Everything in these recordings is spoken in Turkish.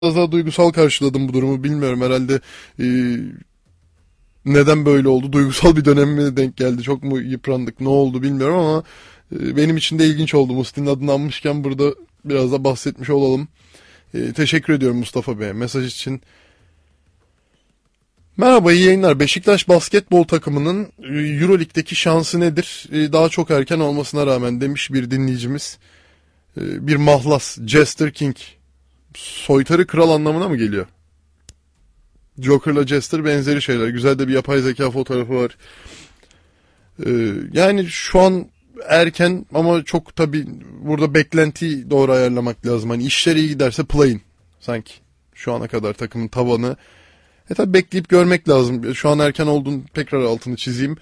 Biraz daha duygusal karşıladım bu durumu. Bilmiyorum herhalde e, neden böyle oldu. Duygusal bir dönemime denk geldi. Çok mu yıprandık ne oldu bilmiyorum ama benim için de ilginç oldu. Musti'nin adını anmışken burada biraz da bahsetmiş olalım. Teşekkür ediyorum Mustafa Bey'e mesaj için. Merhaba, iyi yayınlar. Beşiktaş basketbol takımının Euroleague'deki şansı nedir? Daha çok erken olmasına rağmen demiş bir dinleyicimiz. Bir mahlas, Jester King. Soytarı kral anlamına mı geliyor? Joker'la Jester benzeri şeyler. Güzel de bir yapay zeka fotoğrafı var. Yani şu an erken ama çok tabii burada beklentiyi doğru ayarlamak lazım. Hani işler iyi giderse play'in sanki. Şu ana kadar takımın tavanı. Tabii bekleyip görmek lazım. Şu an erken olduğunu tekrar altını çizeyim.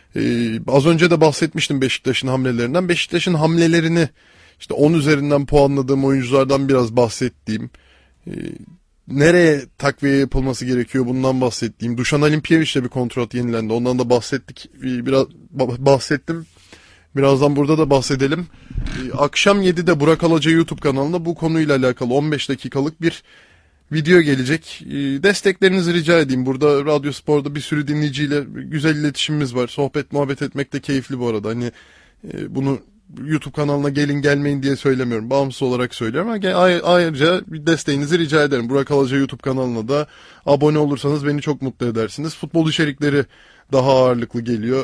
Az önce de bahsetmiştim Beşiktaş'ın hamlelerinden. Beşiktaş'ın hamlelerini işte 10 üzerinden puanladığım oyunculardan biraz bahsettiğim. Ee, Nereye takviye yapılması gerekiyor bundan bahsettiğim. Dušan Alimpijević'le bir kontrat yenilendi. Ondan da bahsettik. Biraz bahsettim. Birazdan burada da bahsedelim. Akşam 7'de Burak Alaca YouTube kanalında bu konuyla alakalı 15 dakikalık bir video gelecek. Desteklerinizi rica edeyim. Burada Radyo Spor'da bir sürü dinleyiciyle güzel iletişimimiz var. Sohbet muhabbet etmek de keyifli bu arada. Hani bunu YouTube kanalına gelin gelmeyin diye söylemiyorum. Bağımsız olarak söylüyorum ama ayrıca bir desteğinizi rica ederim. Burak Alaca YouTube kanalına da abone olursanız beni çok mutlu edersiniz. Futbol içerikleri daha ağırlıklı geliyor.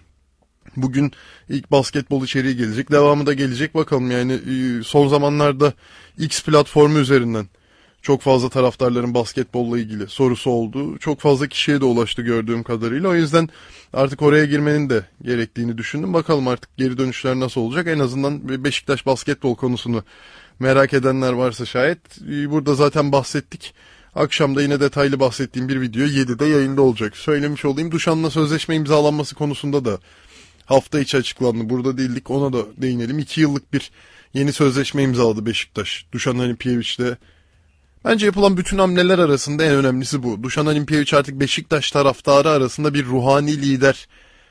Bugün ilk basketbol içeriği gelecek. Devamı da gelecek. Bakalım yani son zamanlarda X platformu üzerinden çok fazla taraftarların basketbolla ilgili sorusu oldu. Çok fazla kişiye de ulaştı gördüğüm kadarıyla. O yüzden artık oraya girmenin de gerektiğini düşündüm. Bakalım artık geri dönüşler nasıl olacak. En azından Beşiktaş basketbol konusunu merak edenler varsa şayet. Burada zaten bahsettik. Akşamda yine detaylı bahsettiğim bir video 7'de yayında olacak. Söylemiş olayım. Duşan'la sözleşme imzalanması konusunda da hafta içi açıklandı. Burada değildik, ona da değinelim. 2 yıllık bir yeni sözleşme imzaladı Beşiktaş. Dušan Alimpijević'le. Bence yapılan bütün hamleler arasında en önemlisi bu. Dušan Alimpijević artık Beşiktaş taraftarı arasında bir ruhani lider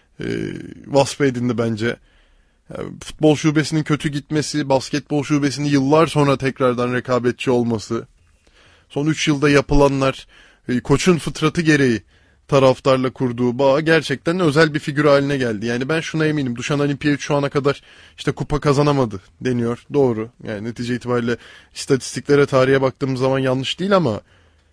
vasfı edindi bence. Yani futbol şubesinin kötü gitmesi, basketbol şubesinin yıllar sonra tekrardan rekabetçi olması, son 3 yılda yapılanlar, koçun fıtratı gereği taraftarla kurduğu bağ gerçekten özel bir figür haline geldi. Yani ben şuna eminim. Dušan Alimpijević şu ana kadar işte kupa kazanamadı deniyor. Doğru. Yani netice itibariyle istatistiklere, tarihe baktığımız zaman yanlış değil ama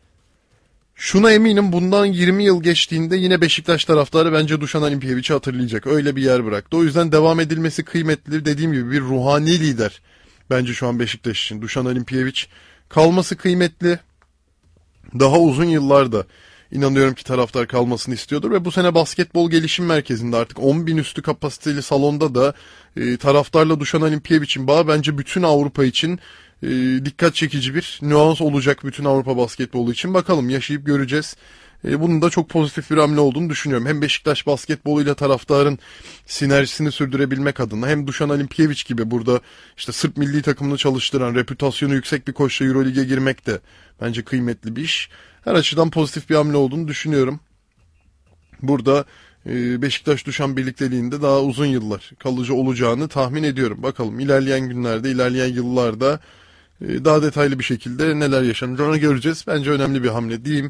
şuna eminim, bundan 20 yıl geçtiğinde yine Beşiktaş taraftarı bence Dušan Alimpijević'i hatırlayacak. Öyle bir yer bıraktı. O yüzden devam edilmesi kıymetli. Dediğim gibi bir ruhani lider bence şu an Beşiktaş için. Dušan Alimpijević kalması kıymetli. Daha uzun yıllarda inanıyorum ki taraftar kalmasını istiyordur ve bu sene basketbol gelişim merkezinde artık 10 bin üstü kapasiteli salonda da taraftarla Dušan Alimpijević'in bağı bence bütün Avrupa için dikkat çekici bir nüans olacak, bütün Avrupa basketbolu için. Bakalım, yaşayıp göreceğiz. Bunun da çok pozitif bir hamle olduğunu düşünüyorum. Hem Beşiktaş basketboluyla taraftarın sinerjisini sürdürebilmek adına hem Dušan Alimpijević gibi burada işte Sırp milli takımını çalıştıran, reputasyonu yüksek bir koçla Euroleague'e girmek de bence kıymetli bir iş. Her açıdan pozitif bir hamle olduğunu düşünüyorum. Burada Beşiktaş-Dušan birlikteliğinde daha uzun yıllar kalıcı olacağını tahmin ediyorum. Bakalım ilerleyen günlerde, ilerleyen yıllarda daha detaylı bir şekilde neler yaşanacağını göreceğiz. Bence önemli bir hamle diyeyim.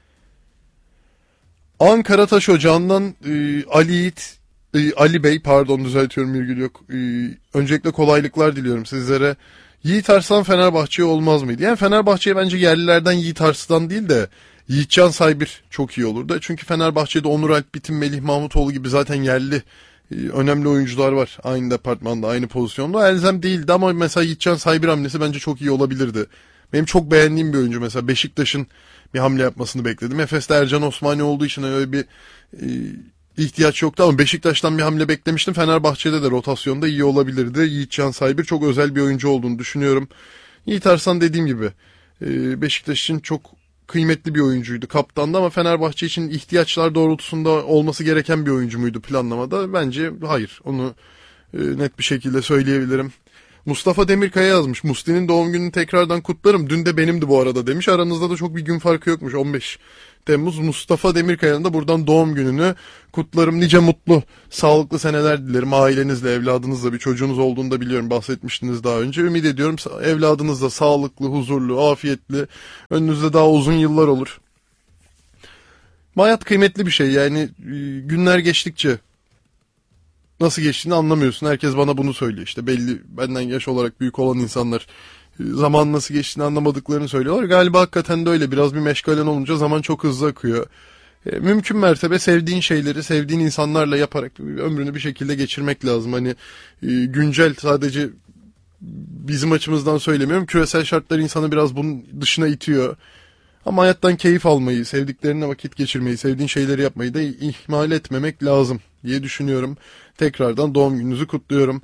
Ankara Taş Ocağı'ndan Ali Yiğit, Ali Bey pardon, düzeltiyorum, virgül yok. Öncelikle kolaylıklar diliyorum sizlere. Yiğit Arslan Fenerbahçe'ye olmaz mıydı? Yani Fenerbahçe'ye bence yerlilerden Yiğit Arslan değil de Yiğitcan Saybir çok iyi olurdu. Çünkü Fenerbahçe'de Onur Alp Bitim, Melih Mahmutoğlu gibi zaten yerli önemli oyuncular var. Aynı departmanda, aynı pozisyonda. Elzem değildi ama mesela Yiğitcan Saybir hamlesi bence çok iyi olabilirdi. Benim çok beğendiğim bir oyuncu. Mesela Beşiktaş'ın bir hamle yapmasını bekledim. Efes'te Ercan Osmani olduğu için öyle bir ihtiyaç yoktu ama Beşiktaş'tan bir hamle beklemiştim. Fenerbahçe'de de rotasyonda iyi olabilirdi. Yiğitcan Saybir çok özel bir oyuncu olduğunu düşünüyorum. Yiğit Arslan dediğim gibi Beşiktaş için çok kıymetli bir oyuncuydu. Kaptandı ama Fenerbahçe için ihtiyaçlar doğrultusunda olması gereken bir oyuncu muydu planlamada? Bence hayır. Onu net bir şekilde söyleyebilirim. Mustafa Demirkaya yazmış. Musti'nin doğum gününü tekrardan kutlarım. Dün de benimdi bu arada demiş. Aranızda da çok bir gün farkı yokmuş. 15 Temmuz. Mustafa Demirkaya'nın da buradan doğum gününü kutlarım. Nice mutlu, sağlıklı seneler dilerim. Ailenizle, evladınızla, bir çocuğunuz olduğunu da biliyorum. Bahsetmiştiniz daha önce. Ümit ediyorum evladınız da sağlıklı, huzurlu, afiyetli. Önünüzde daha uzun yıllar olur. Hayat kıymetli bir şey. Yani günler geçtikçe nasıl geçtiğini anlamıyorsun. Herkes bana bunu söylüyor. İşte belli benden yaş olarak büyük olan insanlar zaman nasıl geçtiğini anlamadıklarını söylüyorlar. Galiba hakikaten de öyle. Biraz bir meşgalen olunca zaman çok hızlı akıyor. Mümkün mertebe sevdiğin şeyleri sevdiğin insanlarla yaparak ömrünü bir şekilde geçirmek lazım. Hani güncel sadece bizim açımızdan söylemiyorum. Küresel şartlar insanı biraz bunun dışına itiyor. Ama hayattan keyif almayı, sevdiklerine vakit geçirmeyi, sevdiğin şeyleri yapmayı da ihmal etmemek lazım diye düşünüyorum. Tekrardan doğum gününüzü kutluyorum.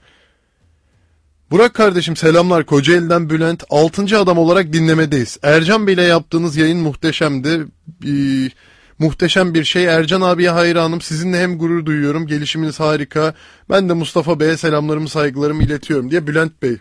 Burak kardeşim selamlar. Kocaeli'den Bülent. 6. adam olarak dinlemedeyiz. Ercan Bey'le yaptığınız yayın muhteşemdi. Muhteşem bir şey. Ercan abiye hayranım. Sizinle hem gurur duyuyorum. Gelişiminiz harika. Ben de Mustafa Bey'e selamlarımı, saygılarımı iletiyorum diye Bülent Bey.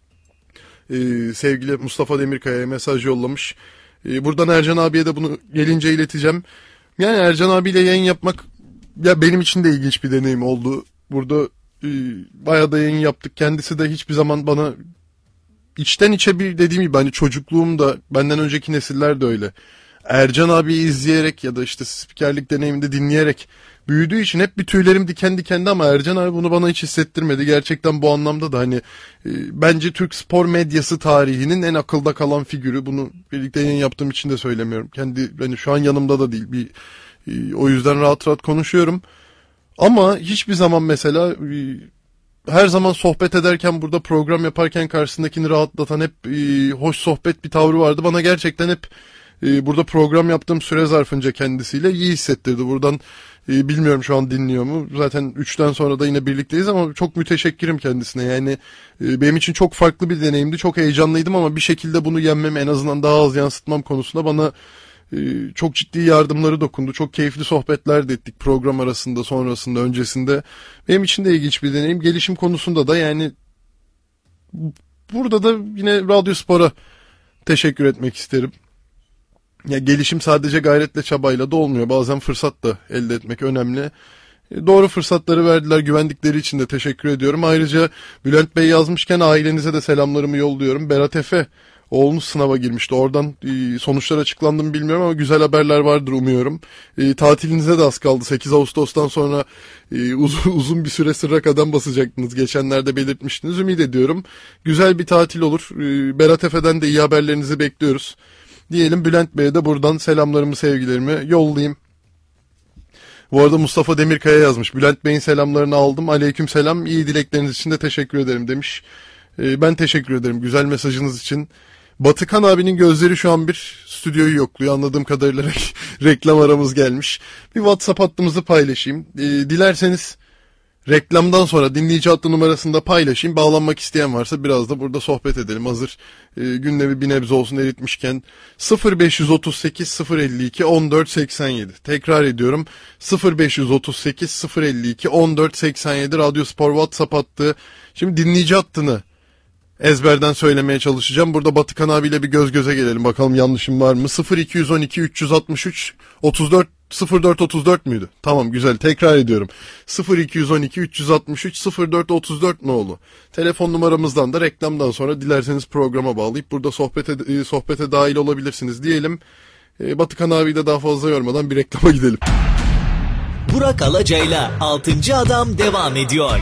Sevgili Mustafa Demirkaya'ya mesaj yollamış. Buradan Ercan abiye de bunu gelince ileteceğim. Yani Ercan abiyle yayın yapmak ya benim için de ilginç bir deneyim oldu. Burada bayağı da yayın yaptık. Kendisi de hiçbir zaman bana içten içe bir dediğim gibi hani çocukluğumda benden önceki nesiller de öyle. Ercan abiyi izleyerek ya da işte spikerlik deneyiminde dinleyerek büyüdüğü için hep bir tüylerim diken dikendi ama Ercan abi bunu bana hiç hissettirmedi. Gerçekten bu anlamda da hani bence Türk spor medyası tarihinin en akılda kalan figürü. Bunu birlikte yayın yaptığım için de söylemiyorum. Kendi hani şu an yanımda da değil. O yüzden rahat rahat konuşuyorum. Ama hiçbir zaman mesela her zaman sohbet ederken burada program yaparken karşısındakini rahatlatan hep hoş sohbet bir tavrı vardı. Bana gerçekten hep burada program yaptığım süre zarfınca kendisiyle iyi hissettirdi. Buradan bilmiyorum şu an dinliyor mu? Zaten 3'ten sonra da yine birlikteyiz ama çok müteşekkirim kendisine. Yani benim için çok farklı bir deneyimdi. Çok heyecanlıydım ama bir şekilde bunu yenmem en azından daha az yansıtmam konusunda bana çok ciddi yardımları dokundu. Çok keyifli sohbetler de ettik program arasında, sonrasında, öncesinde. Benim için de ilginç bir deneyim. Gelişim konusunda da yani burada da yine Radyo Spor'a teşekkür etmek isterim. Ya gelişim sadece gayretle çabayla da olmuyor. Bazen fırsat da elde etmek önemli. Doğru fırsatları verdiler, güvendikleri için de teşekkür ediyorum. Ayrıca Bülent Bey yazmışken ailenize de selamlarımı yolluyorum. Berat Efe, oğlunuz sınava girmişti. Oradan sonuçlar açıklandı mı bilmiyorum ama güzel haberler vardır umuyorum. Tatilinize de az kaldı. 8 Ağustos'tan sonra uzun bir süre sırra kadem basacaktınız. Geçenlerde belirtmiştiniz. Ümit ediyorum. Güzel bir tatil olur. Berat Efe'den de iyi haberlerinizi bekliyoruz. Diyelim Bülent Bey'e de buradan selamlarımı, sevgilerimi yollayayım. Bu arada Mustafa Demirkaya yazmış. Bülent Bey'in selamlarını aldım. Aleyküm selam. İyi dilekleriniz için de teşekkür ederim demiş. Ben teşekkür ederim güzel mesajınız için. Batıkan abinin gözleri şu an bir stüdyoyu yokluyor. Anladığım kadarıyla reklam aramız gelmiş. Bir WhatsApp hattımızı paylaşayım. Dilerseniz reklamdan sonra dinleyici hattı numarasını da paylaşayım. Bağlanmak isteyen varsa biraz da burada sohbet edelim. Hazır gündemi bir nebze olsun eritmişken 0538 052 1487. Tekrar ediyorum 0538 052 1487 Radyo Spor WhatsApp hattı. Şimdi dinleyici hattını ezberden söylemeye çalışacağım. Burada Batıkan abiyle bir göz göze gelelim. Bakalım yanlışım var mı? 0212 363 34 0434 müydü? Tamam güzel. Tekrar ediyorum. 0212 363 0434 ne oldu? Telefon numaramızdan da reklamdan sonra dilerseniz programa bağlayıp burada sohbete dahil olabilirsiniz diyelim. Batıkan abiyi de daha fazla yormadan bir reklama gidelim. Burak Alacay'la 6. Adam devam ediyor.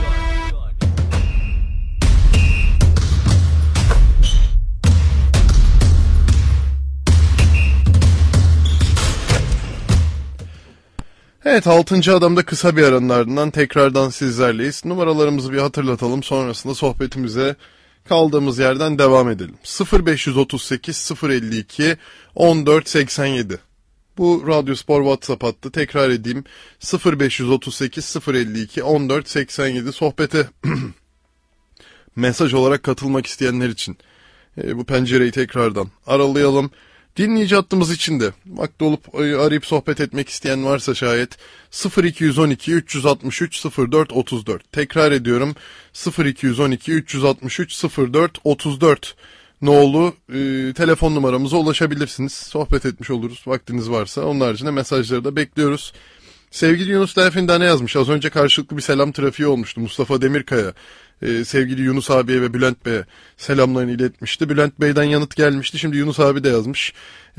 Evet 6. adamda kısa bir aranın ardından tekrardan sizlerleyiz. Numaralarımızı bir hatırlatalım sonrasında sohbetimize kaldığımız yerden devam edelim. 0538 052 1487 bu Radyo Spor WhatsApp hattı tekrar edeyim 0538 052 1487 sohbete mesaj olarak katılmak isteyenler için bu pencereyi tekrardan aralayalım. Dinleyici hattımız için de vakti olup arayıp sohbet etmek isteyen varsa şayet 0212 363 04 34. Tekrar ediyorum, 0212 363 04 34 nolu telefon numaramıza ulaşabilirsiniz. Sohbet etmiş oluruz vaktiniz varsa. Onun haricinde mesajları da bekliyoruz. Sevgili Yunus Delfin'de ne yazmış? Az önce karşılıklı bir selam trafiği olmuştu. Mustafa Demirkaya sevgili Yunus abiye ve Bülent Bey'e selamlarını iletmişti. Bülent Bey'den yanıt gelmişti. Şimdi Yunus abi de yazmış.